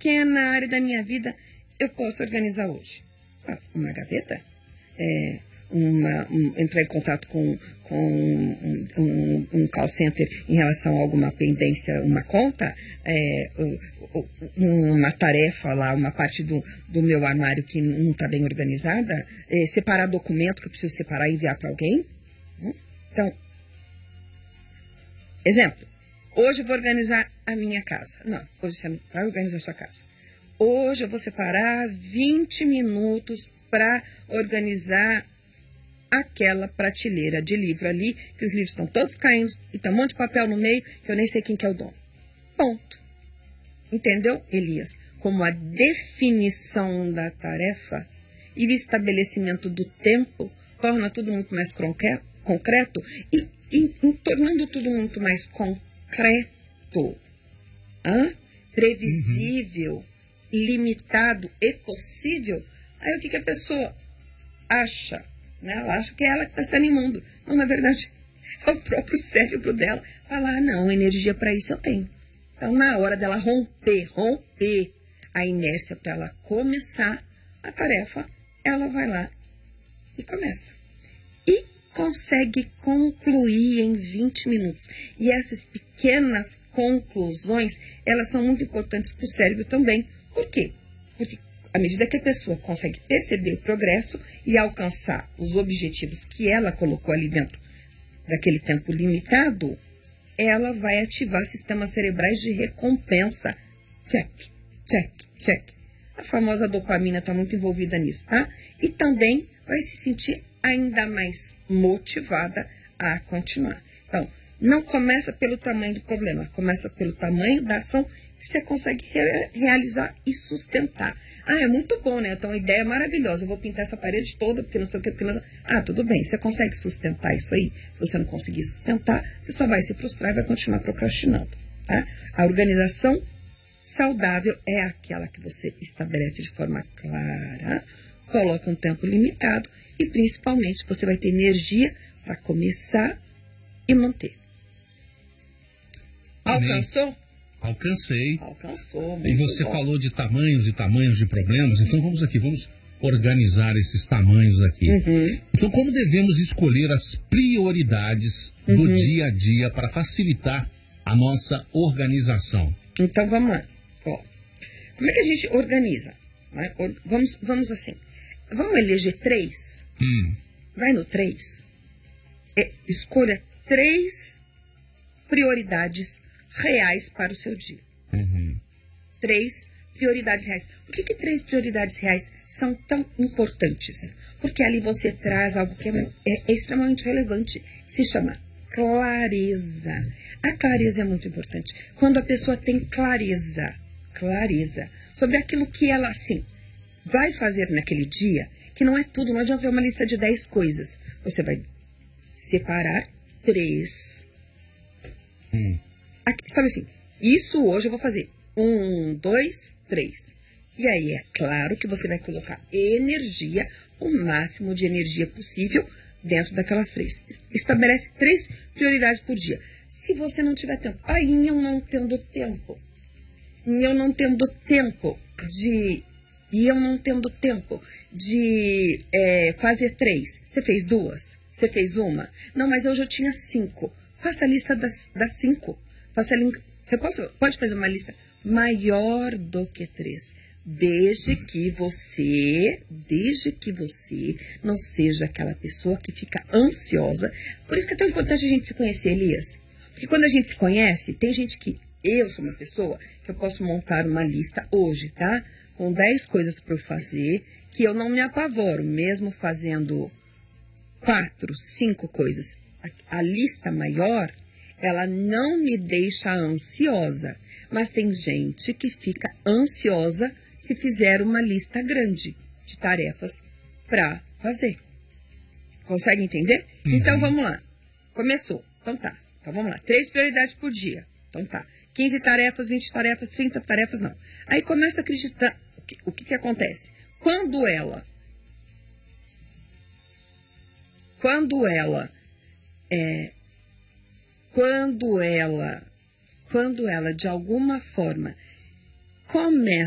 pequena área da minha vida eu posso organizar hoje? Uma gaveta? Entrar em contato com um call center em relação a alguma pendência, uma conta, uma tarefa lá, uma parte do meu armário que não está bem organizada, separar documentos que eu preciso separar e enviar para alguém. Então, exemplo, hoje eu vou organizar a minha casa. Não, hoje você não vai organizar a sua casa. Hoje eu vou separar 20 minutos para organizar aquela prateleira de livro ali, que os livros estão todos caindo e tem um monte de papel no meio, que eu nem sei quem que é o dono. Ponto. Entendeu, Elias? Como a definição da tarefa e o estabelecimento do tempo torna tudo muito mais concreto e tornando tudo muito mais concreto, previsível, limitado e possível. Aí o que a pessoa acha? Né? Ela acha que é ela que está se animando. Não, na verdade, é o próprio cérebro dela. Fala, não, energia para isso eu tenho. Então, na hora dela romper a inércia para ela começar a tarefa, ela vai lá e começa. E consegue concluir em 20 minutos. E essas pequenas conclusões, elas são muito importantes para o cérebro também. Por quê? Porque à medida que a pessoa consegue perceber o progresso e alcançar os objetivos que ela colocou ali dentro daquele tempo limitado, ela vai ativar sistemas cerebrais de recompensa. Check, check, check. A famosa dopamina está muito envolvida nisso, tá? E também vai se sentir ainda mais motivada a continuar. Então, não começa pelo tamanho do problema, começa pelo tamanho da ação que você consegue realizar e sustentar. É muito bom, né? Então, a ideia é maravilhosa. Eu vou pintar essa parede toda, porque não sei o que, porque não... tudo bem. Você consegue sustentar isso aí? Se você não conseguir sustentar, você só vai se frustrar e vai continuar procrastinando, tá? A organização saudável é aquela que você estabelece de forma clara, coloca um tempo limitado e, principalmente, você vai ter energia para começar e manter. Alcançou? Alcancei. Alcançou. E você falou de tamanhos e tamanhos de problemas, então vamos organizar esses tamanhos aqui. Então, como devemos escolher as prioridades do dia a dia para facilitar a nossa organização? Então, vamos lá. Como é que a gente organiza? Vamos assim. Vamos eleger 3? Vai no 3. Escolha 3 prioridades reais para o seu dia. 3 prioridades reais. Por que 3 prioridades reais são tão importantes? Porque ali você traz algo que é extremamente relevante. Se chama clareza. A clareza é muito importante. Quando a pessoa tem clareza sobre aquilo que ela, assim, vai fazer naquele dia, que não é tudo, não adianta ter uma lista de 10 coisas. Você vai separar 3. Sabe assim, isso hoje eu vou fazer 1, 2, 3. E aí é claro que você vai colocar energia, o máximo de energia possível dentro daquelas 3. Estabelece 3 prioridades por dia. Se você não tiver tempo, eu não tendo tempo de fazer 3. Você fez 2? Você fez 1? Não, mas hoje eu tinha 5. Faça a lista das 5. Você pode fazer uma lista maior do que 3. Desde que você não seja aquela pessoa que fica ansiosa. Por isso que é tão importante a gente se conhecer, Elias. Porque quando a gente se conhece, tem gente que... Eu sou uma pessoa que eu posso montar uma lista hoje, tá? Com 10 coisas para eu fazer, que eu não me apavoro, mesmo fazendo 4, 5 coisas. A lista maior, ela não me deixa ansiosa. Mas tem gente que fica ansiosa se fizer uma lista grande de tarefas para fazer. Consegue entender? Então, vamos lá. Começou. Então, tá. Então, vamos lá. 3 prioridades por dia. Então, tá. 15 tarefas, 20 tarefas, 30 tarefas, não. Aí começa a acreditar. O que acontece? Quando ela de alguma forma começa